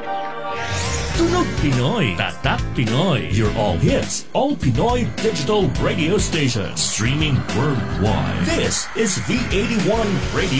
Tunog Pinoy, Tatak Pinoy. Your all hits, all Pinoy digital radio station. Streaming worldwide. This is V81 Radio